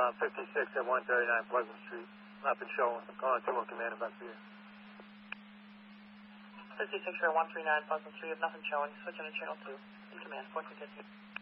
56 at 139 Pleasant Street. Nothing showing. Calling 2-1 Command Investigator. 56 for 139 Pleasant Street, nothing showing. Switching to channel 2. In command, 1415.